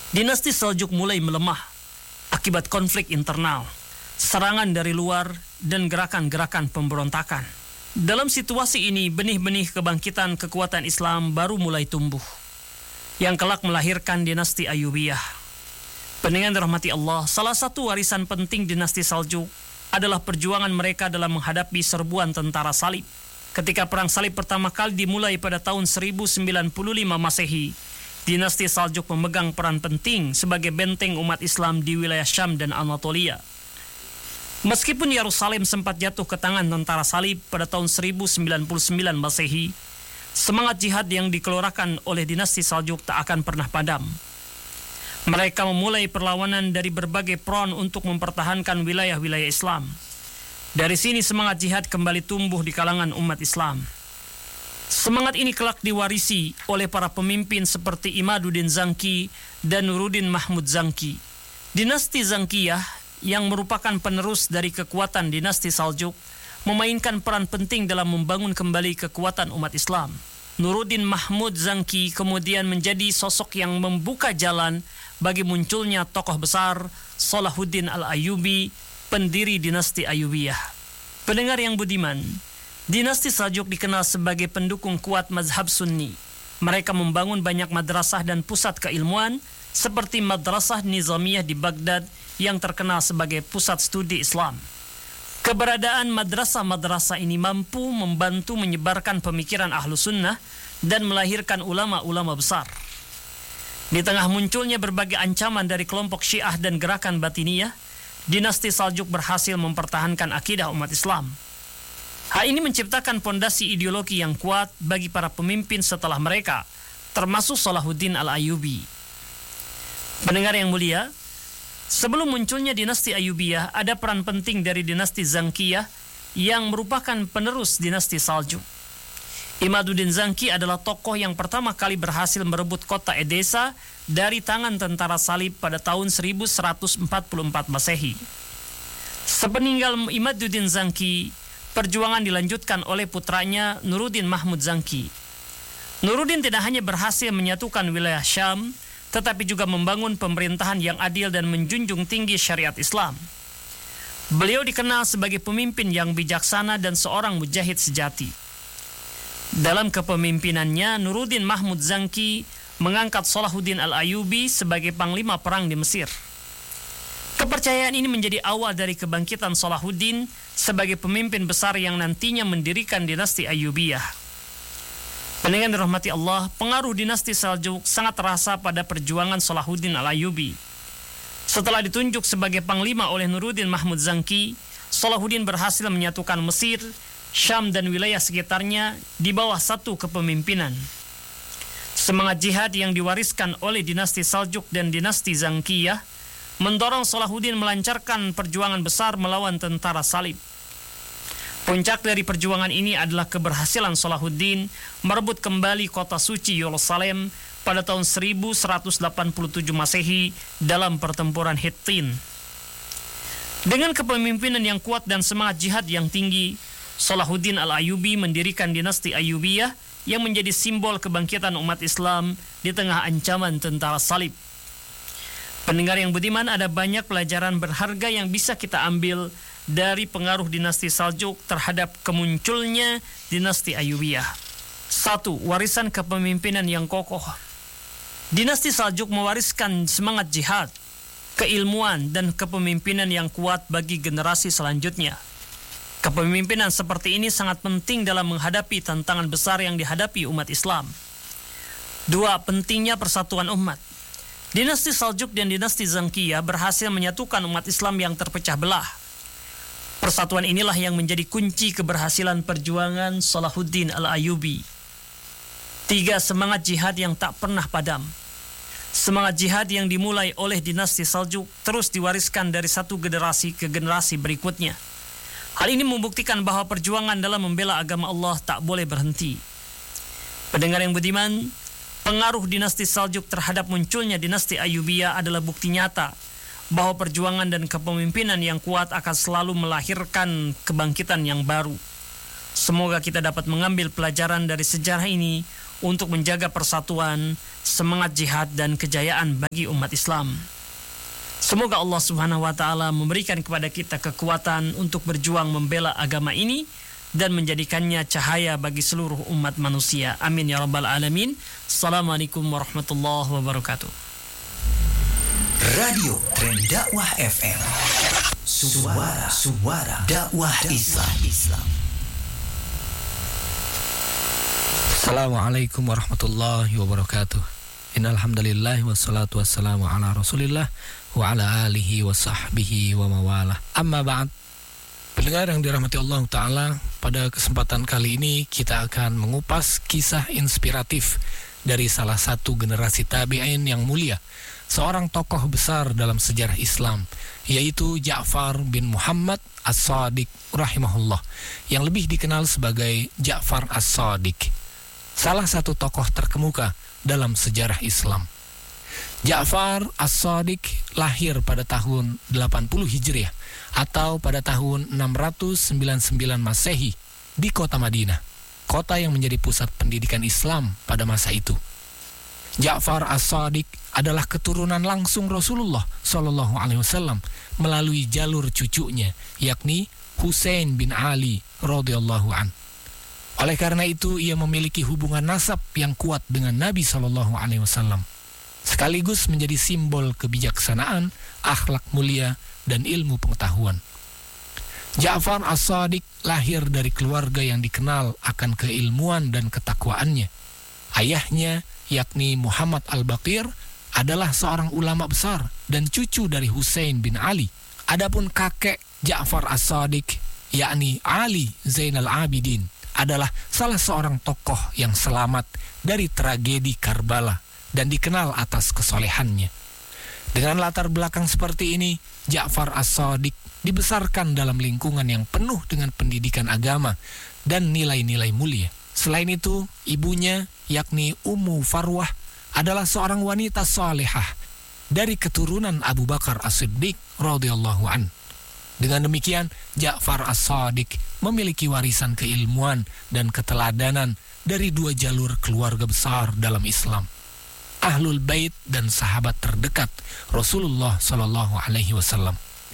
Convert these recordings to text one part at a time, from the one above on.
Dinasti Seljuk mulai melemah akibat konflik internal, serangan dari luar, dan gerakan-gerakan pemberontakan. Dalam situasi ini, benih-benih kebangkitan kekuatan Islam baru mulai tumbuh, yang kelak melahirkan dinasti Ayyubiyah. Pendengar dirahmati Allah, salah satu warisan penting dinasti Seljuk adalah perjuangan mereka dalam menghadapi serbuan tentara salib. Ketika perang salib pertama kali dimulai pada tahun 1095 Masehi, dinasti Seljuk memegang peran penting sebagai benteng umat Islam di wilayah Syam dan Anatolia. Meskipun Yerusalem sempat jatuh ke tangan tentara salib pada tahun 1099 Masehi, semangat jihad yang dikeluarkan oleh dinasti Seljuk tak akan pernah padam. Mereka memulai perlawanan dari berbagai front untuk mempertahankan wilayah-wilayah Islam. Dari sini semangat jihad kembali tumbuh di kalangan umat Islam. Semangat ini kelak diwarisi oleh para pemimpin seperti Imaduddin Zangki dan Nuruddin Mahmud Zangki. Dinasti Zangkiyah yang merupakan penerus dari kekuatan dinasti Seljuk memainkan peran penting dalam membangun kembali kekuatan umat Islam. Nuruddin Mahmud Zangki kemudian menjadi sosok yang membuka jalan bagi munculnya tokoh besar Salahuddin Al-Ayyubi, pendiri dinasti Ayyubiyah. Pendengar yang budiman, dinasti Seljuk dikenal sebagai pendukung kuat mazhab Sunni. Mereka membangun banyak madrasah dan pusat keilmuan seperti Madrasah Nizamiyah di Baghdad yang terkenal sebagai pusat studi Islam. Keberadaan madrasah-madrasah ini mampu membantu menyebarkan pemikiran ahlu sunnah dan melahirkan ulama-ulama besar. Di tengah munculnya berbagai ancaman dari kelompok Syiah dan gerakan Batiniyah, dinasti Seljuk berhasil mempertahankan akidah umat Islam. Hal ini menciptakan pondasi ideologi yang kuat bagi para pemimpin setelah mereka, termasuk Salahuddin Al-Ayyubi. Pendengar yang mulia, sebelum munculnya dinasti Ayyubiyah, ada peran penting dari dinasti Zangkiyah yang merupakan penerus dinasti Seljuk. Imaduddin Zangki adalah tokoh yang pertama kali berhasil merebut kota Edesa dari tangan tentara salib pada tahun 1144 Masehi. Sepeninggal Imaduddin Zangki, perjuangan dilanjutkan oleh putranya Nuruddin Mahmud Zangki. Nuruddin tidak hanya berhasil menyatukan wilayah Syam, tetapi juga membangun pemerintahan yang adil dan menjunjung tinggi syariat Islam. Beliau dikenal sebagai pemimpin yang bijaksana dan seorang mujahid sejati. Dalam kepemimpinannya, Nuruddin Mahmud Zangki mengangkat Salahuddin Al-Ayyubi sebagai panglima perang di Mesir. Kepercayaan ini menjadi awal dari kebangkitan Salahuddin sebagai pemimpin besar yang nantinya mendirikan dinasti Ayyubiyah. Pendengar dirahmati Allah, pengaruh dinasti Seljuk sangat terasa pada perjuangan Salahuddin Al-Ayyubi. Setelah ditunjuk sebagai panglima oleh Nuruddin Mahmud Zangki, Salahuddin berhasil menyatukan Mesir, Syam dan wilayah sekitarnya di bawah satu kepemimpinan. Semangat jihad yang diwariskan oleh dinasti Seljuk dan dinasti Zangkiyah mendorong Salahuddin melancarkan perjuangan besar melawan tentara salib. Puncak dari perjuangan ini adalah keberhasilan Salahuddin merebut kembali kota suci Yerusalem pada tahun 1187 Masehi dalam pertempuran Hittin. Dengan kepemimpinan yang kuat dan semangat jihad yang tinggi, Salahuddin Al-Ayyubi mendirikan dinasti Ayyubiyah yang menjadi simbol kebangkitan umat Islam di tengah ancaman tentara salib. Pendengar yang budiman, ada banyak pelajaran berharga yang bisa kita ambil dari pengaruh dinasti Seljuk terhadap kemunculnya dinasti Ayyubiyah. 1. Warisan kepemimpinan yang kokoh. Dinasti Seljuk mewariskan semangat jihad, keilmuan, dan kepemimpinan yang kuat bagi generasi selanjutnya. Kepemimpinan seperti ini sangat penting dalam menghadapi tantangan besar yang dihadapi umat Islam. 2. Pentingnya persatuan umat. Dinasti Seljuk dan dinasti Zangkiyah berhasil menyatukan umat Islam yang terpecah belah. Persatuan inilah yang menjadi kunci keberhasilan perjuangan Salahuddin Al-Ayyubi. 3. Semangat jihad yang tak pernah padam. Semangat jihad yang dimulai oleh dinasti Seljuk terus diwariskan dari satu generasi ke generasi berikutnya. Hal ini membuktikan bahwa perjuangan dalam membela agama Allah tak boleh berhenti. Pendengar yang budiman, pengaruh dinasti Seljuk terhadap munculnya dinasti Ayyubiyah adalah bukti nyata bahwa perjuangan dan kepemimpinan yang kuat akan selalu melahirkan kebangkitan yang baru. Semoga kita dapat mengambil pelajaran dari sejarah ini untuk menjaga persatuan, semangat jihad dan kejayaan bagi umat Islam. Semoga Allah Subhanahu wa taala memberikan kepada kita kekuatan untuk berjuang membela agama ini dan menjadikannya cahaya bagi seluruh umat manusia. Amin ya rabbal alamin. Assalamualaikum warahmatullahi wabarakatuh. Radio Tren Dakwah FM. Suara dakwah Islam. Assalamualaikum warahmatullahi wabarakatuh. Innal hamdalillah wassalatu wassalamu ala Rasulillah wa ala alihi wa sahbihi wa mawalah. Amma ba'd. Pendengar yang dirahmati Allah Ta'ala, pada kesempatan kali ini kita akan mengupas kisah inspiratif dari salah satu generasi tabi'in yang mulia, seorang tokoh besar dalam sejarah Islam, yaitu Ja'far bin Muhammad As-Shadiq rahimahullah, yang lebih dikenal sebagai Ja'far As-Shadiq, salah satu tokoh terkemuka dalam sejarah Islam. Ja'far As-Shadiq lahir pada tahun 80 Hijriah atau pada tahun 699 Masehi di kota Madinah, kota yang menjadi pusat pendidikan Islam pada masa itu. Ja'far As-Shadiq adalah keturunan langsung Rasulullah Shallallahu Alaihi Wasallam melalui jalur cucunya, yakni Husain bin Ali radhiyallahu an. Oleh karena itu, ia memiliki hubungan nasab yang kuat dengan Nabi Shallallahu Alaihi Wasallam, sekaligus menjadi simbol kebijaksanaan, akhlak mulia, dan ilmu pengetahuan. Ja'far As-Shadiq lahir dari keluarga yang dikenal akan keilmuan dan ketakwaannya. Ayahnya, yakni Muhammad Al-Baqir, adalah seorang ulama besar dan cucu dari Husain bin Ali. Adapun kakek Ja'far As-Shadiq, yakni Ali Zainal Abidin, adalah salah seorang tokoh yang selamat dari tragedi Karbala dan dikenal atas kesolehannya. Dengan latar belakang seperti ini, Ja'far As-Shadiq dibesarkan dalam lingkungan yang penuh dengan pendidikan agama dan nilai-nilai mulia. Selain itu, ibunya, yakni Ummu Farwah, adalah seorang wanita salehah dari keturunan Abu Bakar As-Siddiq radhiyallahu an. Dengan demikian, Ja'far As-Shadiq memiliki warisan keilmuan dan keteladanan dari dua jalur keluarga besar dalam Islam, Ahlul Bait dan sahabat terdekat Rasulullah Shallallahu Alaihi Wasallam.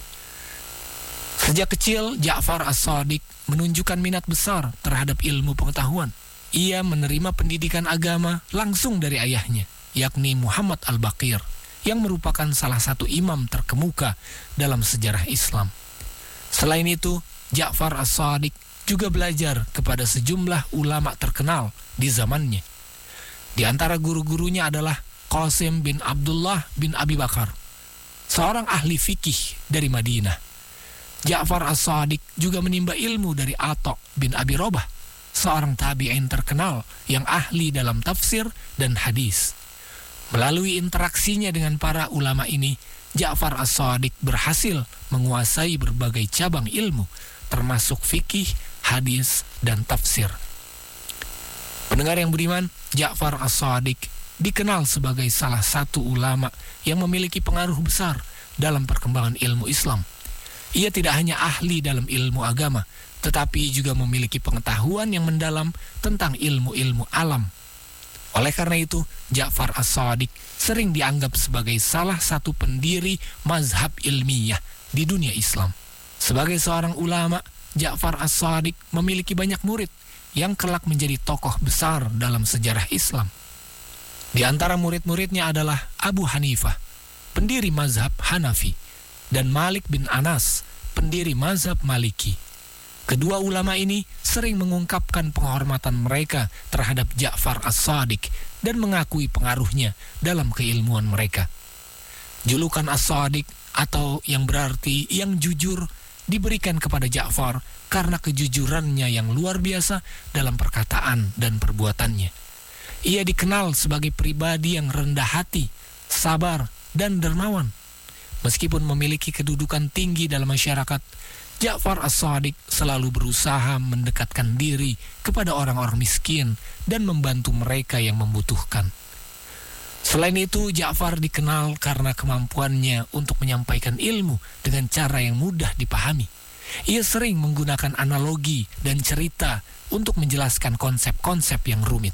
Sejak kecil, Ja'far As-Shadiq menunjukkan minat besar terhadap ilmu pengetahuan. Ia menerima pendidikan agama langsung dari ayahnya, yakni Muhammad Al-Baqir, yang merupakan salah satu imam terkemuka dalam sejarah Islam. Selain itu, Ja'far As-Shadiq juga belajar kepada sejumlah ulama terkenal di zamannya. Di antara guru-gurunya adalah Qasim bin Abdullah bin Abi Bakar, seorang ahli fikih dari Madinah. Ja'far As-Shadiq juga menimba ilmu dari Atha bin Abi Robah, seorang tabi'in terkenal yang ahli dalam tafsir dan hadis. Melalui interaksinya dengan para ulama ini, Ja'far As-Shadiq berhasil menguasai berbagai cabang ilmu, termasuk fikih, hadis, dan tafsir. Pendengar yang beriman, Ja'far As-Shadiq dikenal sebagai salah satu ulama yang memiliki pengaruh besar dalam perkembangan ilmu Islam. Ia tidak hanya ahli dalam ilmu agama, tetapi juga memiliki pengetahuan yang mendalam tentang ilmu-ilmu alam. Oleh karena itu, Ja'far As-Shadiq sering dianggap sebagai salah satu pendiri mazhab ilmiah di dunia Islam. Sebagai seorang ulama, Ja'far As-Shadiq memiliki banyak murid yang kelak menjadi tokoh besar dalam sejarah Islam. Di antara murid-muridnya adalah Abu Hanifah, pendiri mazhab Hanafi, dan Malik bin Anas, pendiri mazhab Maliki. Kedua ulama ini sering mengungkapkan penghormatan mereka terhadap Ja'far As-Shadiq dan mengakui pengaruhnya dalam keilmuan mereka. Julukan As-Shadiq, atau yang berarti yang jujur, diberikan kepada Ja'far karena kejujurannya yang luar biasa dalam perkataan dan perbuatannya. Ia dikenal sebagai pribadi yang rendah hati, sabar, dan dermawan. Meskipun memiliki kedudukan tinggi dalam masyarakat, Ja'far As-Shadiq selalu berusaha mendekatkan diri kepada orang-orang miskin dan membantu mereka yang membutuhkan. Selain itu, Ja'far dikenal karena kemampuannya untuk menyampaikan ilmu dengan cara yang mudah dipahami. Ia sering menggunakan analogi dan cerita untuk menjelaskan konsep-konsep yang rumit.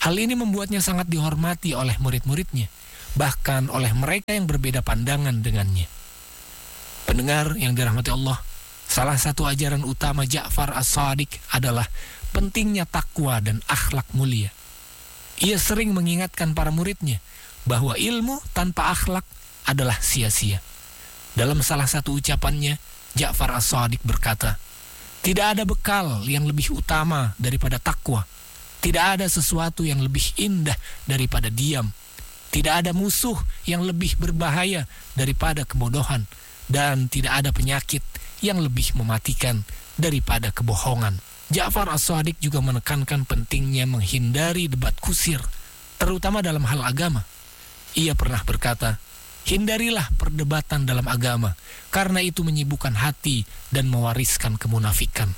Hal ini membuatnya sangat dihormati oleh murid-muridnya, bahkan oleh mereka yang berbeda pandangan dengannya. Pendengar yang dirahmati Allah, salah satu ajaran utama Ja'far As-Shadiq adalah pentingnya takwa dan akhlak mulia. Ia sering mengingatkan para muridnya bahwa ilmu tanpa akhlak adalah sia-sia. Dalam salah satu ucapannya, Ja'far As-Shadiq berkata, "Tidak ada bekal yang lebih utama daripada takwa. Tidak ada sesuatu yang lebih indah daripada diam. Tidak ada musuh yang lebih berbahaya daripada kebodohan. Dan tidak ada penyakit yang lebih mematikan daripada kebohongan." Ja'far As-Shadiq juga menekankan pentingnya menghindari debat kusir, terutama dalam hal agama. Ia pernah berkata, "Hindarilah perdebatan dalam agama, karena itu menyibukkan hati dan mewariskan kemunafikan."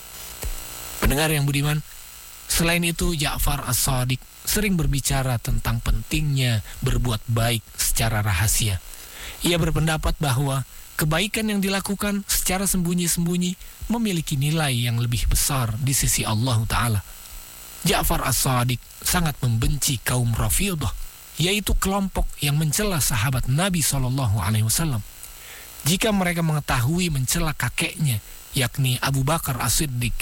Pendengar yang budiman, selain itu Ja'far As-Shadiq sering berbicara tentang pentingnya berbuat baik secara rahasia. Ia berpendapat bahwa kebaikan yang dilakukan secara sembunyi-sembunyi memiliki nilai yang lebih besar di sisi Allah Ta'ala. Ja'far As-Shadiq sangat membenci kaum Rafidhah, yaitu kelompok yang mencela sahabat Nabi SAW. Jika mereka mengetahui mencela kakeknya, yakni Abu Bakar As-Siddiq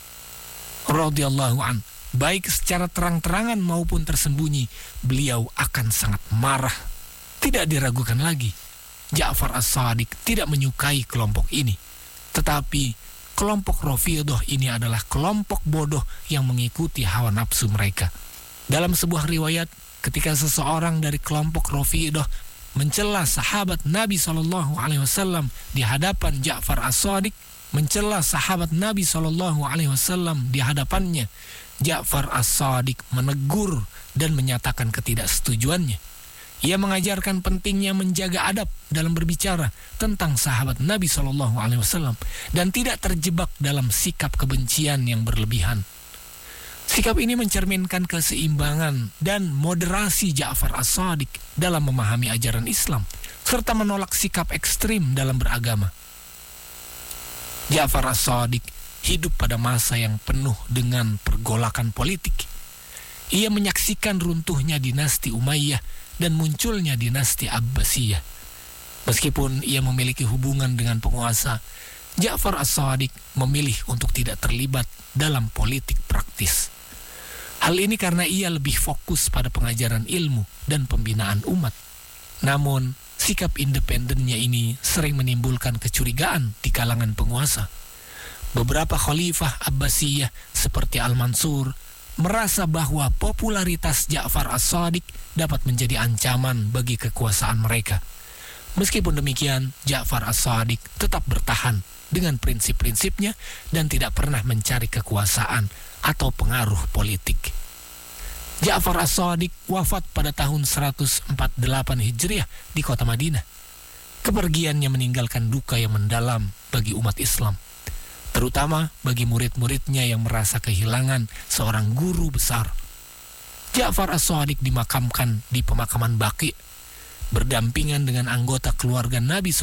radhiyallahu an, baik secara terang-terangan maupun tersembunyi, beliau akan sangat marah. Tidak diragukan lagi, Ja'far As-Shadiq tidak menyukai kelompok ini. Tetapi kelompok Rafidhah ini adalah kelompok bodoh yang mengikuti hawa nafsu mereka. Dalam sebuah riwayat, ketika seseorang dari kelompok Rafidhah mencela sahabat Nabi SAW di hadapan Ja'far As-Shadiq, mencela sahabat Nabi SAW di hadapannya, Ja'far As-Shadiq menegur dan menyatakan ketidaksetujuannya. Ia mengajarkan pentingnya menjaga adab dalam berbicara tentang sahabat Nabi SAW dan tidak terjebak dalam sikap kebencian yang berlebihan. Sikap ini mencerminkan keseimbangan dan moderasi Ja'far As-Shadiq dalam memahami ajaran Islam, serta menolak sikap ekstrim dalam beragama. Ja'far As-Shadiq hidup pada masa yang penuh dengan pergolakan politik. Ia menyaksikan runtuhnya dinasti Umayyah dan munculnya dinasti Abbasiyah. Meskipun ia memiliki hubungan dengan penguasa, Ja'far As-Shadiq memilih untuk tidak terlibat dalam politik praktis. Hal ini karena ia lebih fokus pada pengajaran ilmu dan pembinaan umat. Namun, sikap independennya ini sering menimbulkan kecurigaan di kalangan penguasa. Beberapa khalifah Abbasiyah seperti Al-Mansur merasa bahwa popularitas Ja'far As-Shadiq dapat menjadi ancaman bagi kekuasaan mereka. Meskipun demikian, Ja'far As-Shadiq tetap bertahan dengan prinsip-prinsipnya dan tidak pernah mencari kekuasaan atau pengaruh politik. Ja'far As-Shadiq wafat pada tahun 148 Hijriah di kota Madinah. Kepergiannya meninggalkan duka yang mendalam bagi umat Islam, terutama bagi murid-muridnya yang merasa kehilangan seorang guru besar. Ja'far As-Shadiq dimakamkan di pemakaman Baqi, berdampingan dengan anggota keluarga Nabi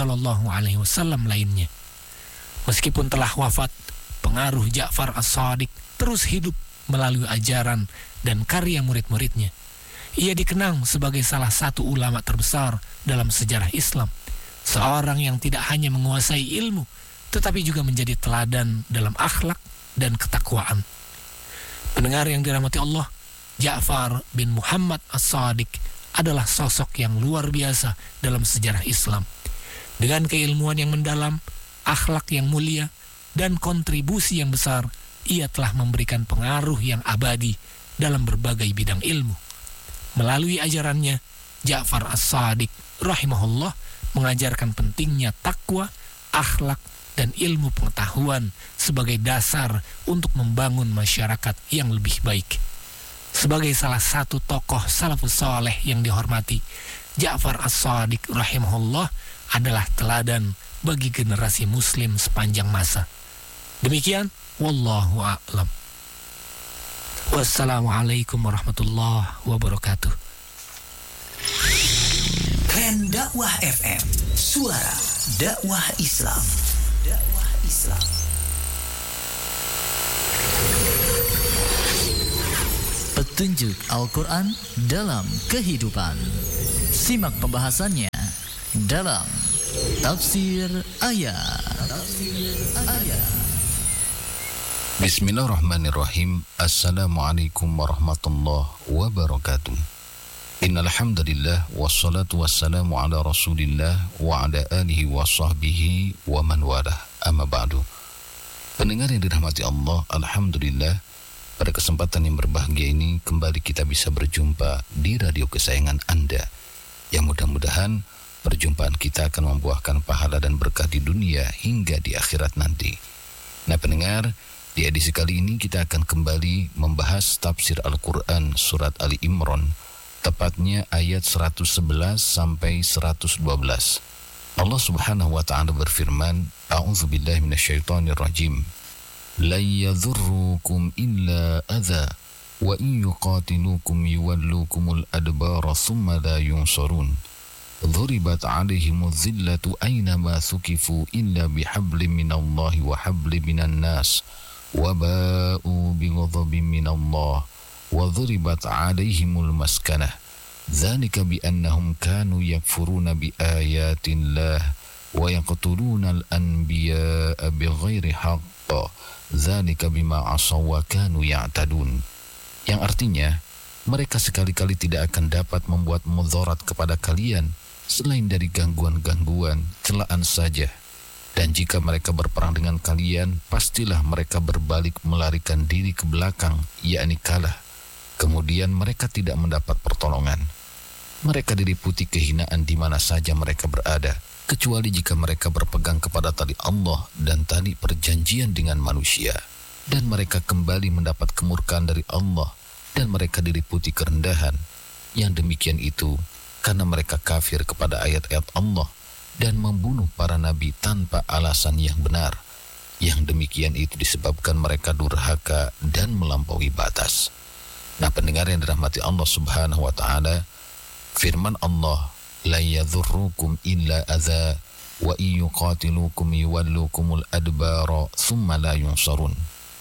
SAW lainnya. Meskipun telah wafat, pengaruh Ja'far As-Shadiq terus hidup melalui ajaran dan karya murid-muridnya. Ia dikenang sebagai salah satu ulama terbesar dalam sejarah Islam, seorang yang tidak hanya menguasai ilmu, tetapi juga menjadi teladan dalam akhlak dan ketakwaan. Pendengar yang dirahmati Allah, Ja'far bin Muhammad As-Shadiq adalah sosok yang luar biasa dalam sejarah Islam. Dengan keilmuan yang mendalam, akhlak yang mulia, dan kontribusi yang besar, ia telah memberikan pengaruh yang abadi dalam berbagai bidang ilmu. Melalui ajarannya, Ja'far As-Shadiq rahimahullah mengajarkan pentingnya takwa, akhlak, dan ilmu pengetahuan sebagai dasar untuk membangun masyarakat yang lebih baik. Sebagai salah satu tokoh salafus saleh yang dihormati, Ja'far As-Shadiq rahimahullah adalah teladan bagi generasi muslim sepanjang masa. Demikian, wallahu a'lam. Wassalamualaikum warahmatullahi wabarakatuh. Keren Dakwah FM, suara dakwah Islam. Dakwah Islam. Petunjuk Al-Quran dalam kehidupan. Simak pembahasannya dalam Tafsir Ayat. Bismillahirrahmanirrahim. Assalamualaikum warahmatullahi wabarakatuh. Innal hamdalillah wassalatu wassalamu ala Rasulillah wa ala alihi wa sahbihi wa man walah. Amma ba'du. Pendengar yang dirahmati Allah, alhamdulillah, pada kesempatan yang berbahagia ini kembali kita bisa berjumpa di radio kesayangan Anda, yang mudah-mudahan perjumpaan kita akan membuahkan pahala dan berkah di dunia hingga di akhirat nanti. Nah pendengar, di edisi kali ini kita akan kembali membahas tafsir Al-Quran surat Ali Imran, tepatnya ayat 111 sampai 112. Allah subhanahu wa ta'ala berfirman, A'udzubillahi minasyaitonirrajim. La yadhurrukum illa adha wa in yuqatilukum yuwallukumul adbara thumma la yunsarun. Dhuribat 'alaihimuz zillatu aynama thuqifu illa bihablin minallahi wa hablin minan nas wa ba'u bighadabin minallah wa dhuribat 'alaihimul maskanah. Dzalika bi annahum kanu yakfuruna bi ayatillah wa yaqtuluna al-anbiya'a bighairi haqq. Dzalika bima asaw wa kanu ya'tadun. Yang artinya, mereka sekali-kali tidak akan dapat membuat mudarat kepada kalian selain dari gangguan-gangguan, celaan saja. Dan jika mereka berperang dengan kalian, pastilah mereka berbalik melarikan diri ke belakang, yakni kalah. Kemudian mereka tidak mendapat pertolongan. Mereka diliputi kehinaan di mana saja mereka berada, kecuali jika mereka berpegang kepada tali Allah dan tali perjanjian dengan manusia. Dan mereka kembali mendapat kemurkaan dari Allah, dan mereka diliputi kerendahan. Yang demikian itu karena mereka kafir kepada ayat-ayat Allah dan membunuh para nabi tanpa alasan yang benar. Yang demikian itu disebabkan mereka durhaka dan melampaui batas. Nah pendengar yang dirahmati Allah subhanahu wa ta'ala, firman Allah, La yadhurrukum illa adha wa in yuqatilukum yuwallukumul adbara thumma la yunsarun.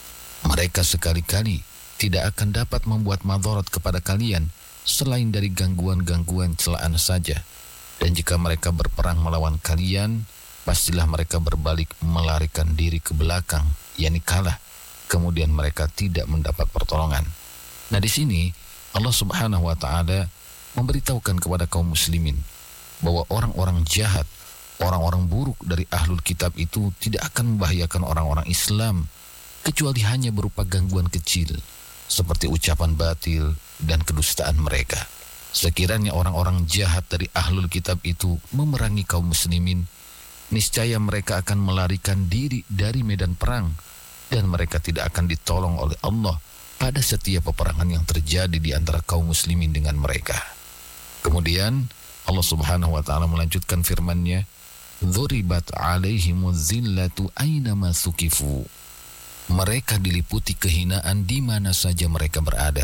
Mereka sekali-kali tidak akan dapat membuat madarat kepada kalian selain dari gangguan-gangguan celaan saja. Dan jika mereka berperang melawan kalian, pastilah mereka berbalik melarikan diri ke belakang, yakni kalah. Kemudian mereka tidak mendapat pertolongan. Nah di sini Allah subhanahu wa ta'ala memberitahukan kepada kaum muslimin bahwa orang-orang jahat, orang-orang buruk dari ahlul kitab itu tidak akan membahayakan orang-orang Islam, kecuali hanya berupa gangguan kecil, seperti ucapan batil dan kedustaan mereka. Sekiranya orang-orang jahat dari ahlul kitab itu memerangi kaum muslimin, niscaya mereka akan melarikan diri dari medan perang, dan mereka tidak akan ditolong oleh Allah pada setiap peperangan yang terjadi di antara kaum muslimin dengan mereka. Kemudian Allah subhanahu wa ta'ala melanjutkan firman-Nya, Dhuribat 'alaihimuz zillatu aynama thuqifu. Mereka diliputi kehinaan di mana saja mereka berada.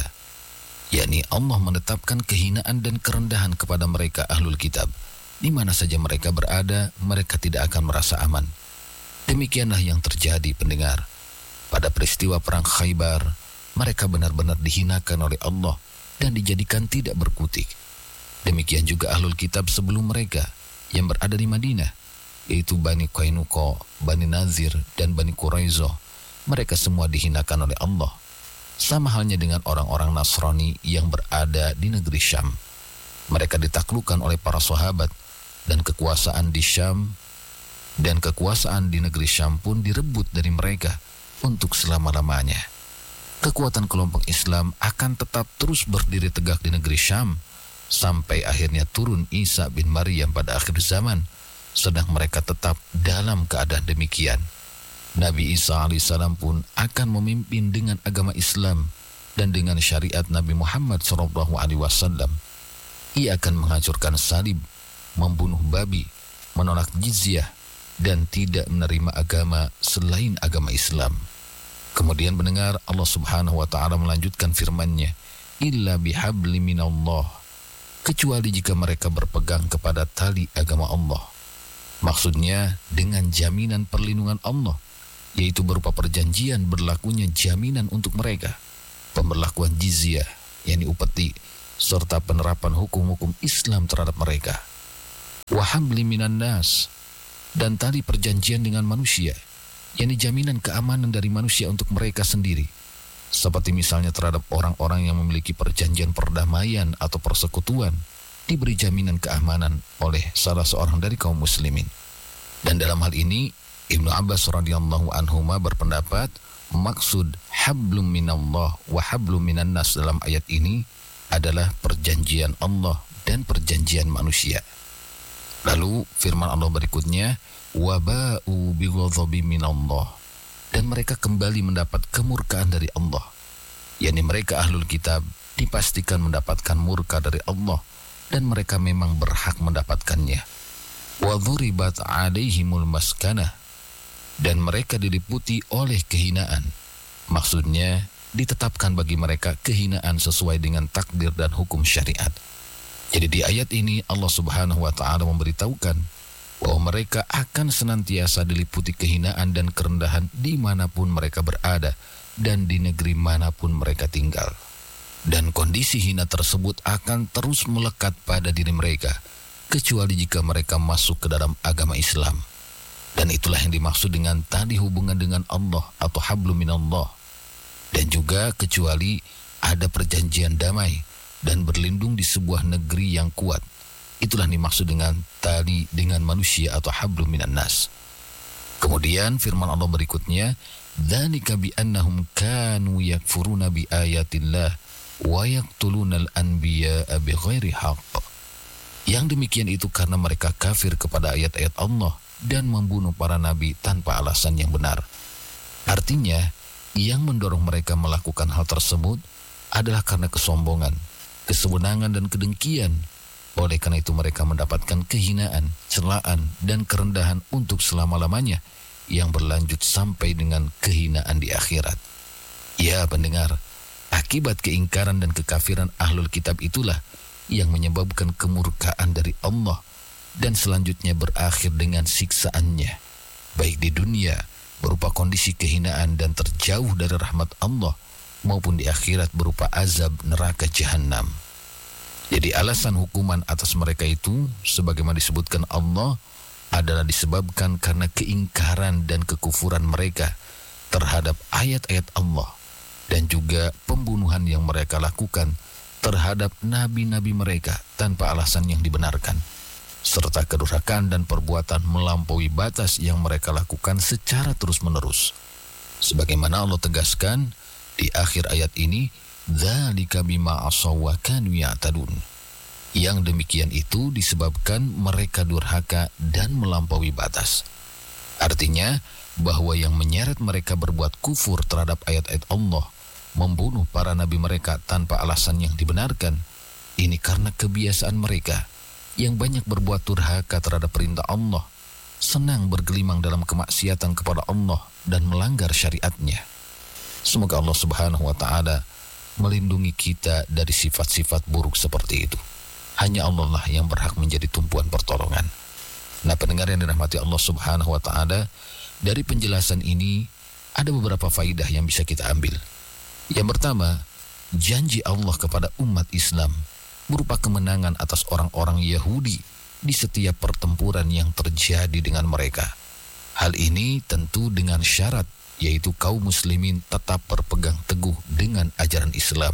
Yakni Allah menetapkan kehinaan dan kerendahan kepada mereka ahlul kitab. Di mana saja mereka berada, mereka tidak akan merasa aman. Demikianlah yang terjadi pendengar. Pada peristiwa perang Khaybar, mereka benar-benar dihinakan oleh Allah dan dijadikan tidak berkutik. Demikian juga ahlul kitab sebelum mereka yang berada di Madinah, yaitu Bani Qainuqa, Bani Nazir, dan Bani Quraizoh. Mereka semua dihinakan oleh Allah. Sama halnya dengan orang-orang Nasrani yang berada di negeri Syam. Mereka ditaklukkan oleh para sahabat, dan kekuasaan di Syam dan kekuasaan di negeri Syam pun direbut dari mereka untuk selama-lamanya. Kekuatan kelompok Islam akan tetap terus berdiri tegak di negeri Syam sampai akhirnya turun Isa bin Maryam pada akhir zaman, sedang mereka tetap dalam keadaan demikian. Nabi Isa alaihissalam pun akan memimpin dengan agama Islam dan dengan syariat Nabi Muhammad SAW. Ia akan menghancurkan salib, membunuh babi, menolak jizyah, dan tidak menerima agama selain agama Islam. Kemudian mendengar Allah subhanahu wa ta'ala melanjutkan firman-Nya, Illa bihabli minallah, kecuali jika mereka berpegang kepada tali agama Allah. Maksudnya dengan jaminan perlindungan Allah, yaitu berupa perjanjian berlakunya jaminan untuk mereka, pemberlakuan jizyah, yakni upeti, serta penerapan hukum-hukum Islam terhadap mereka. Wa habli minan nas, dan tali perjanjian dengan manusia, yakni jaminan keamanan dari manusia untuk mereka sendiri, seperti misalnya terhadap orang-orang yang memiliki perjanjian perdamaian atau persekutuan, diberi jaminan keamanan oleh salah seorang dari kaum muslimin. Dan dalam hal ini Ibnu Abbas radhiyallahu anhuma berpendapat maksud hablum minallah wa hablum minan nas dalam ayat ini adalah perjanjian Allah dan perjanjian manusia. Lalu firman Allah berikutnya, waba'u bighadhabi minallah, dan mereka kembali mendapat kemurkaan dari Allah, yakni mereka ahlul kitab dipastikan mendapatkan murka dari Allah dan mereka memang berhak mendapatkannya. Wa dhuribat 'alaihimul maskanah, dan mereka diliputi oleh kehinaan. Maksudnya ditetapkan bagi mereka kehinaan sesuai dengan takdir dan hukum syariat. Jadi di ayat ini Allah Subhanahu wa taala memberitahukan bahwa mereka akan senantiasa diliputi kehinaan dan kerendahan dimanapun mereka berada dan di negeri manapun mereka tinggal. Dan kondisi hina tersebut akan terus melekat pada diri mereka, kecuali jika mereka masuk ke dalam agama Islam. Dan itulah yang dimaksud dengan tali hubungan dengan Allah atau hablum minallah. Dan juga kecuali ada perjanjian damai dan berlindung di sebuah negeri yang kuat. Itulah dimaksud dengan tali dengan manusia atau hablum minan nas. Kemudian firman Allah berikutnya, dzalika bi annahum kanu yakfuruna bi ayatillah wa yaqtulunal anbiya'a bighairi haqq. Yang demikian itu karena mereka kafir kepada ayat-ayat Allah dan membunuh para nabi tanpa alasan yang benar. Artinya, yang mendorong mereka melakukan hal tersebut adalah karena kesombongan, kesewenangan dan kedengkian. Oleh karena itu mereka mendapatkan kehinaan, celaan dan kerendahan untuk selama-lamanya yang berlanjut sampai dengan kehinaan di akhirat. Ya pendengar, akibat keingkaran dan kekafiran ahlul kitab itulah yang menyebabkan kemurkaan dari Allah dan selanjutnya berakhir dengan siksaannya, baik di dunia berupa kondisi kehinaan dan terjauh dari rahmat Allah, maupun di akhirat berupa azab neraka jahanam. Jadi alasan hukuman atas mereka itu, sebagaimana disebutkan Allah, adalah disebabkan karena keingkaran dan kekufuran mereka terhadap ayat-ayat Allah, dan juga pembunuhan yang mereka lakukan terhadap nabi-nabi mereka tanpa alasan yang dibenarkan, serta kedurhakaan dan perbuatan melampaui batas yang mereka lakukan secara terus-menerus. Sebagaimana Allah tegaskan di akhir ayat ini, dzalika bima asaw wa kanu ya'tadun. Yang demikian itu disebabkan mereka durhaka dan melampaui batas. Artinya bahwa yang menyeret mereka berbuat kufur terhadap ayat-ayat Allah, membunuh para nabi mereka tanpa alasan yang dibenarkan, ini karena kebiasaan mereka yang banyak berbuat durhaka terhadap perintah Allah, senang bergelimang dalam kemaksiatan kepada Allah dan melanggar syariatnya. Semoga Allah Subhanahu wa taala melindungi kita dari sifat-sifat buruk seperti itu. Hanya Allah lah yang berhak menjadi tumpuan pertolongan. Nah, pendengar yang dirahmati Allah Subhanahu wa taala, dari penjelasan ini ada beberapa faidah yang bisa kita ambil. Yang pertama, janji Allah kepada umat Islam berupa kemenangan atas orang-orang Yahudi di setiap pertempuran yang terjadi dengan mereka. Hal ini tentu dengan syarat, yaitu kaum muslimin tetap berpegang teguh dengan ajaran Islam.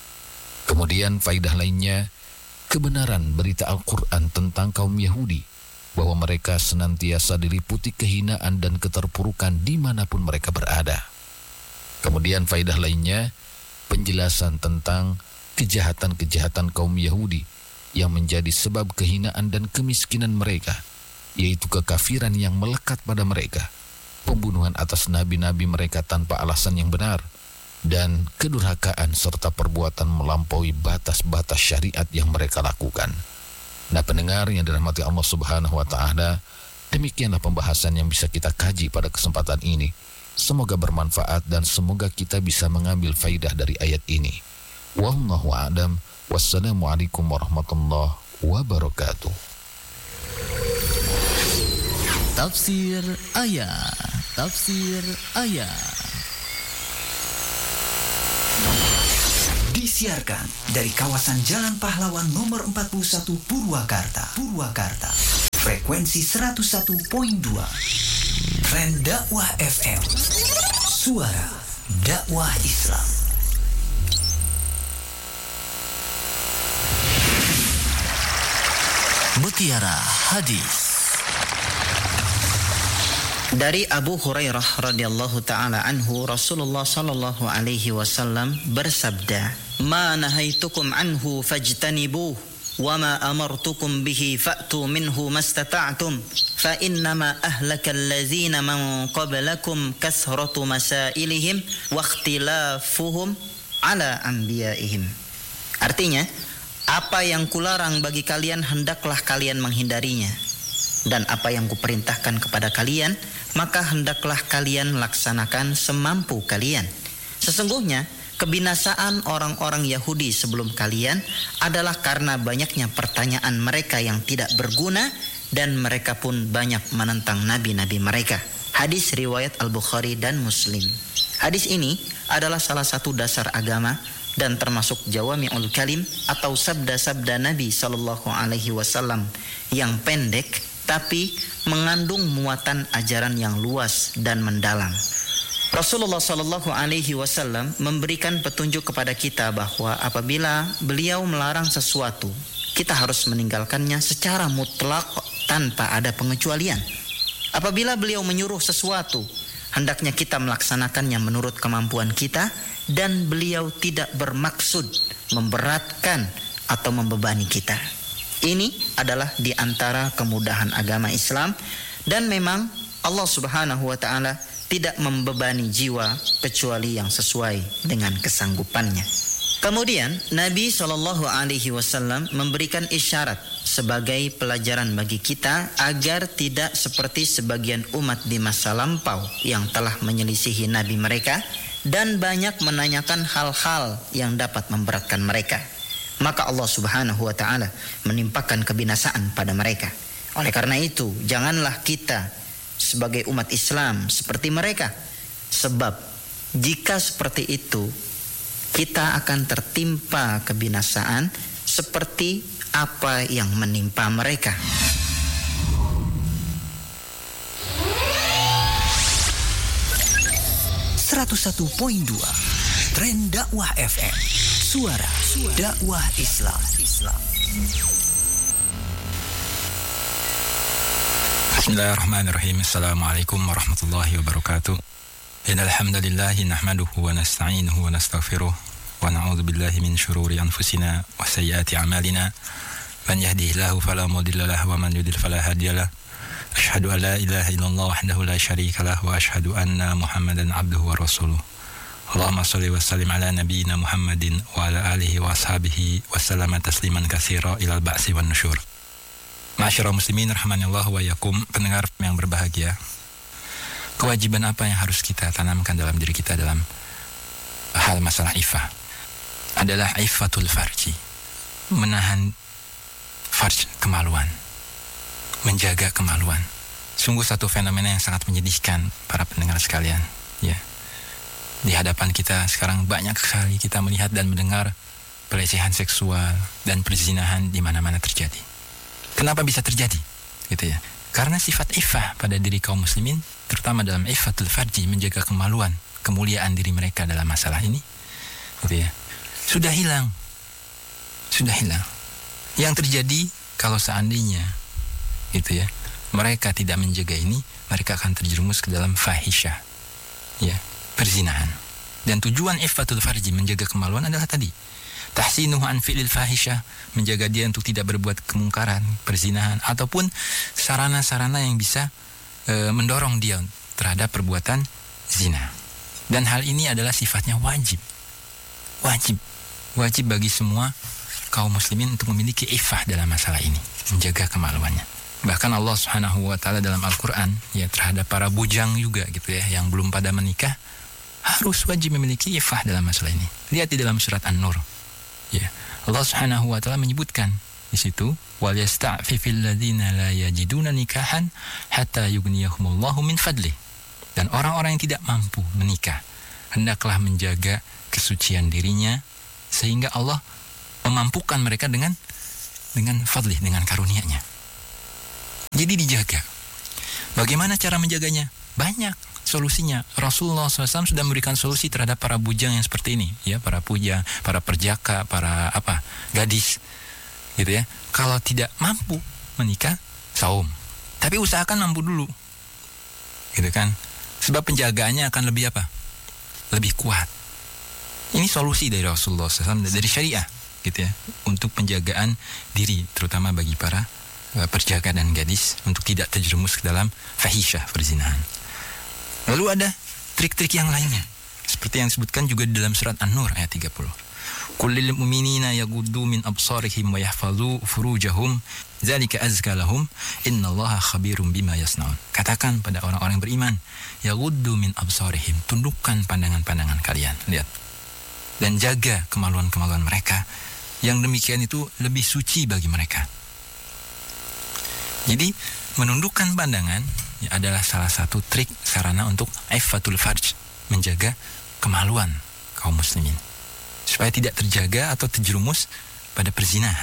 Kemudian faidah lainnya, kebenaran berita Al-Quran tentang kaum Yahudi, bahwa mereka senantiasa diliputi kehinaan dan keterpurukan dimanapun mereka berada. Kemudian faidah lainnya, penjelasan tentang kejahatan-kejahatan kaum Yahudi yang menjadi sebab kehinaan dan kemiskinan mereka, yaitu kekafiran yang melekat pada mereka, pembunuhan atas nabi-nabi mereka tanpa alasan yang benar, dan kedurhakaan serta perbuatan melampaui batas-batas syariat yang mereka lakukan. Nah, pendengar yang dirahmati Allah Subhanahu wa taala, demikianlah pembahasan yang bisa kita kaji pada kesempatan ini. Semoga bermanfaat dan semoga kita bisa mengambil faidah dari ayat ini. Wallahu a'lam. Wassalamualaikum warahmatullahi wabarakatuh. Tafsir ayat. Tafsir ayat. disiarkan dari kawasan Jalan Pahlawan nomor 41 Purwakarta. Frekuensi 101.2. Tren Dakwah FM. Suara dakwah Islam. Mutiara Hadis. Dari Abu Hurairah radhiyallahu taala anhu, Rasulullah sallallahu alaihi wasallam bersabda, "Ma nahaitukum anhu fajtanibuh, wa ma amartukum bihi fa'tu minhu mastata'tum, fa innama ahlakal ladzina man qablakum kathratu masailihim wa ikhtilafuhum ala anbiya'ihim." Artinya, apa yang kularang bagi kalian hendaklah kalian menghindarinya, dan apa yang kuperintahkan kepada kalian maka hendaklah kalian laksanakan semampu kalian. Sesungguhnya kebinasaan orang-orang Yahudi sebelum kalian adalah karena banyaknya pertanyaan mereka yang tidak berguna, dan mereka pun banyak menentang nabi-nabi mereka. Hadis riwayat Al-Bukhari dan Muslim. Hadis ini adalah salah satu dasar agama dan termasuk jawami'ul kalim atau sabda-sabda Nabi sallallahu alaihi wasallam yang pendek tapi mengandung muatan ajaran yang luas dan mendalam. Rasulullah sallallahu alaihi wasallam memberikan petunjuk kepada kita bahwa apabila beliau melarang sesuatu, kita harus meninggalkannya secara mutlak tanpa ada pengecualian. Apabila beliau menyuruh sesuatu, hendaknya kita melaksanakannya menurut kemampuan kita, dan beliau tidak bermaksud memberatkan atau membebani kita. Ini adalah di antara kemudahan agama Islam, dan memang Allah Subhanahu wa taala tidak membebani jiwa kecuali yang sesuai dengan kesanggupannya. Kemudian Nabi sallallahu alaihi wasallam memberikan isyarat sebagai pelajaran bagi kita agar tidak seperti sebagian umat di masa lampau yang telah menyelisihi nabi mereka dan banyak menanyakan hal-hal yang dapat memberatkan mereka. Maka Allah Subhanahu wa taala menimpakan kebinasaan pada mereka. Oleh karena itu, janganlah kita sebagai umat Islam seperti mereka. Sebab jika seperti itu, kita akan tertimpa kebinasaan seperti apa yang menimpa mereka. Tren Dakwah FM. Suara dakwah Islam. Bismillahirrahmanirrahim. Assalamualaikum warahmatullahi wabarakatuh. Innal hamdalillah nahmaduhu wa nasta'inuhu wa nastaghfiruh wa na'udzu billahi min shururi anfusina wa sayyiati a'malina. Man yahdihillahu fala mudilla lahu wa man yudlil fala hadiyalah. Asyhadu an la ilaha illallah wahdahu la syarika lah wa asyhadu anna Muhammadan abduhu wa rasuluh. Allahumma shalli wa sallim ala nabiyyina Muhammadin wa ala alihi wa ashabihi wa sallama tasliman katsira ilal ba'si wan nusyur. Ma'asyiral muslimin rahimanallahu wa iyyakum, pendengar yang berbahagia. Kewajiban apa yang harus kita tanamkan dalam diri kita dalam hal masalah iffah adalah iffatul farji, menahan farj, kemaluan, menjaga kemaluan. Sungguh satu fenomena yang sangat menyedihkan para pendengar sekalian, ya. Di hadapan kita sekarang banyak sekali kita melihat dan mendengar pelecehan seksual dan perzinahan di mana-mana terjadi. Kenapa bisa terjadi? Gitu ya. Karena sifat iffah pada diri kaum muslimin, terutama dalam iffatul farji, menjaga kemaluan, kemuliaan diri mereka dalam masalah ini, gitu ya, sudah hilang. Yang terjadi kalau seandainya, gitu ya, mereka tidak menjaga ini, mereka akan terjerumus ke dalam fahisyah, ya, perzinahan. Dan tujuan iffatul farji, menjaga kemaluan, adalah tadi tahsinuhu an fi'lil fahisyah, menjaga dia untuk tidak berbuat kemungkaran, perzinahan, ataupun sarana-sarana yang bisa mendorong dia terhadap perbuatan zina. Dan hal ini adalah sifatnya wajib bagi semua kaum muslimin untuk memiliki iffah dalam masalah ini, menjaga kemaluannya. Bahkan Allah Subhanahu wa taala dalam Al-Qur'an, ya, terhadap para bujang juga, gitu ya, yang belum pada menikah, harus wajib memiliki iffah dalam masalah ini. Lihat di dalam surat An-Nur, ya, Allah Subhanahu wa taala menyebutkan di situ, wal yasta'fifil ladzina la yajiduna nikahan hatta yughniyahumullahu min fadli. Dan orang-orang yang tidak mampu menikah hendaklah menjaga kesucian dirinya sehingga Allah memampukan mereka dengan fadlih, dengan karunia-Nya. Jadi dijaga. Bagaimana cara menjaganya? Banyak solusinya. Rasulullah SAW sudah memberikan solusi terhadap para bujang yang seperti ini, ya, para puja, para perjaka, para gadis, gitu ya. Kalau tidak mampu menikah, saum. Tapi usahakan mampu dulu, gitu kan? Sebab penjagaannya akan lebih lebih kuat. Ini solusi dari Rasulullah SAW, dari syariah, gitu ya, untuk penjagaan diri, terutama bagi para perjaka dan gadis, untuk tidak terjerumus ke dalam fahisyah, perzinahan. Lalu ada trik-trik yang lainnya, seperti yang disebutkan juga di dalam surat An-Nur ayat 30. Kullil mu'minina yaghuddu min absarihim wa yahfazu furujahum dzalika azka lahum innallaha khabirum bima yasnaun. Katakan pada orang-orang yang beriman, yaghuddu min absarihim, tundukkan pandangan-pandangan kalian, lihat, dan jaga kemaluan-kemaluan mereka. Yang demikian itu lebih suci bagi mereka. Jadi menundukkan pandangan ya, adalah salah satu trik sarana untuk iffatul farj, menjaga kemaluan kaum muslimin supaya tidak terjaga atau terjerumus pada perzinahan.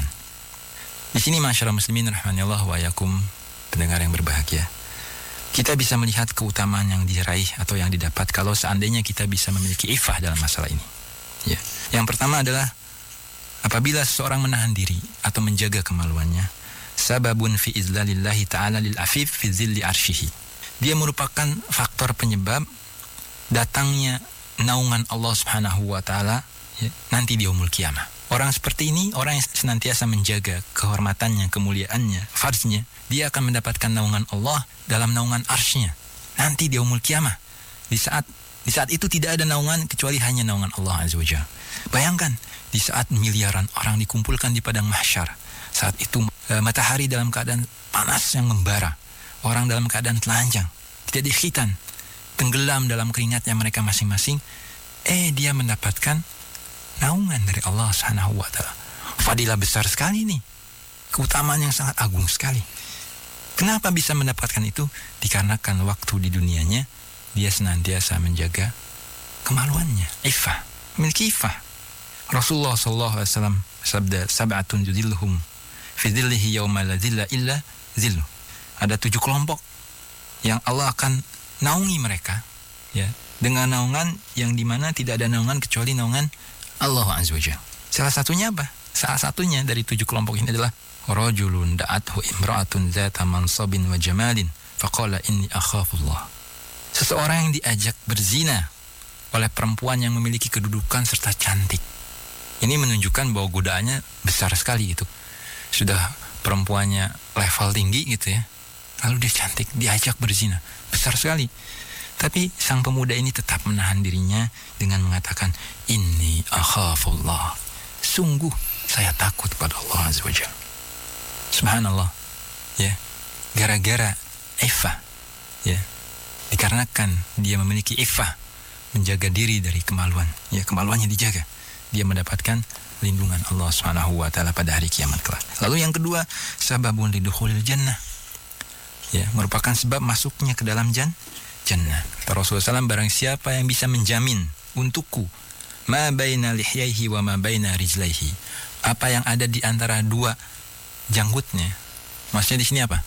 Di sini masyarakat muslimin rahimanallah wa yakum, pendengar yang berbahagia, kita bisa melihat keutamaan yang diraih atau yang didapat kalau seandainya kita bisa memiliki iffah dalam masalah ini. Ya. Yang pertama adalah apabila seseorang menahan diri atau menjaga kemaluannya, sababun fi izlalillahi ta'ala lil afif fi zilli arsyihi. Dia merupakan faktor penyebab datangnya naungan Allah Subhanahu wa taala ya, nanti di yaumul qiyamah. Orang seperti ini, orang yang senantiasa menjaga kehormatannya, kemuliaannya, farznya, dia akan mendapatkan naungan Allah dalam naungan arsy-Nya nanti di yaumul qiyamah. Di saat itu tidak ada naungan kecuali hanya naungan Allah Azza wa Jalla. Bayangkan di saat miliaran orang dikumpulkan di padang mahsyar. Saat itu matahari dalam keadaan panas yang membara, orang dalam keadaan telanjang, tidak dikhitan, tenggelam dalam keringatnya mereka masing-masing. Dia mendapatkan naungan dari Allah Subhanahu wa taala. Fadilah besar sekali nih. Keutamaan yang sangat agung sekali. Kenapa bisa mendapatkan itu? Dikarenakan waktu di dunianya dia senantiasa menjaga kemaluannya, iffah, memiliki iffah. Rasulullah sallallahu alaihi wasallam sabda, sab'atun yudhilluhum fi dhillihi yauma la dhilla illa dhilluh. Ada 7 kelompok yang Allah akan naungi mereka ya, dengan naungan yang dimana tidak ada naungan kecuali naungan Allah Azza wa Jalla. Salah satunya apa? Salah satunya dari 7 kelompok ini adalah rajulun da'athu imra'atun dzata mansabin wa jamalin faqala inni akhafullah. Seseorang yang diajak berzina oleh perempuan yang memiliki kedudukan serta cantik. Ini menunjukkan bahwa godaannya besar sekali gitu. Sudah perempuannya level tinggi gitu ya, lalu dia cantik, diajak berzina, besar sekali. Tapi sang pemuda ini tetap menahan dirinya dengan mengatakan, inni akhafullah, sungguh saya takut pada Allah Azza wa Jalla. Subhanallah ya, gara-gara iffah ya, dikarenakan dia memiliki iffah, menjaga diri dari kemaluan ya, kemaluannya dijaga, dia mendapatkan lindungan Allah Subhanahu wa taala pada hari kiamat kelak. Lalu yang kedua, sababun lidukhulil jannah ya, merupakan sebab masuknya ke dalam jannah. Rasulullah SAW, barang siapa yang bisa menjamin untukku ma baina lihyaihi wa ma baina rijlaihi, apa yang ada di antara dua janggutnya, maksudnya di sini apa?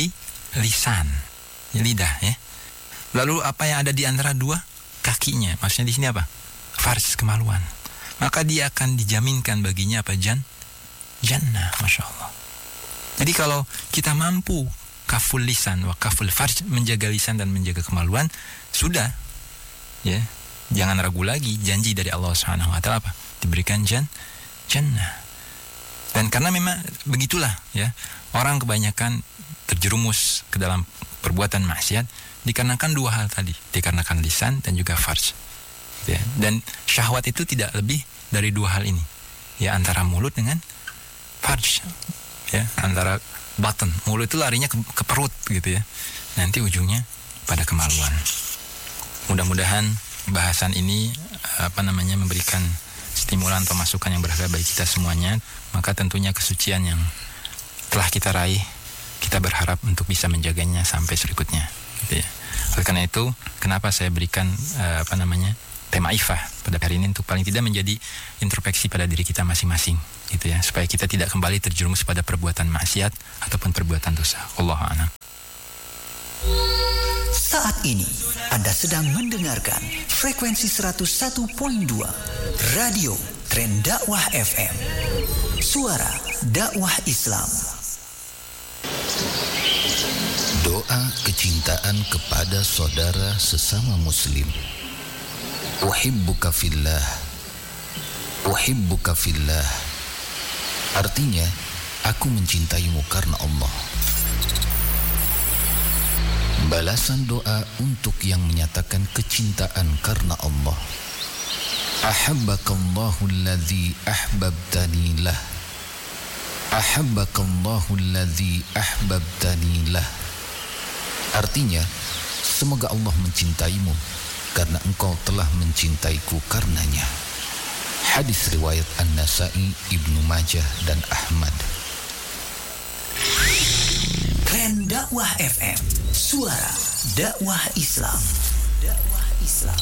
Lisan ya, lidah ya. Lalu apa yang ada di antara dua kakinya, maksudnya di sini apa? Farj, kemaluan. Maka dia akan dijaminkan baginya apa? Jannah, Masya Allah. Jadi kalau kita mampu kaful lisan wa kaful farj, menjaga lisan dan menjaga kemaluan, sudah ya, jangan ragu lagi, janji dari Allah Subhanahu wa taala apa? Diberikan jannah. Dan karena memang begitulah ya, orang kebanyakan terjerumus ke dalam perbuatan maksiat dikarenakan dua hal tadi, dikarenakan lisan dan juga farj ya. Dan syahwat itu tidak lebih dari dua hal ini ya, antara mulut dengan farj ya, antara button, mulut itu larinya ke perut gitu ya, nanti ujungnya pada kemaluan. Mudah-mudahan bahasan ini memberikan stimulan atau masukan yang berharga bagi kita semuanya. Maka tentunya kesucian yang telah kita raih, kita berharap untuk bisa menjaganya sampai berikutnya gitu ya. Oleh karena itu, kenapa saya berikan tema ifah pada hari ini untuk paling tidak menjadi introspeksi pada diri kita masing-masing gitu ya, supaya kita tidak kembali terjerumus pada perbuatan maksiat ataupun perbuatan dosa. Wallahu a'lam. Saat ini Anda sedang mendengarkan frekuensi 101.2 Radio Tren Dakwah FM, suara dakwah Islam. Doa kecintaan kepada saudara sesama muslim. Uhibbuka fillah, uhibbuka fillah. Artinya, aku mencintaimu karena Allah. Balasan doa untuk yang menyatakan kecintaan karena Allah. Ahabbakallahu alladhi ahbabtani lah. Ahabbakallahu alladhi ahbabtani lah. Artinya, semoga Allah mencintaimu karena engkau telah mencintaiku karenanya. Hadis riwayat An-Nasa'i, Ibnu Majah dan Ahmad. Tren Dakwah FM, suara dakwah Islam. Dakwah Islam.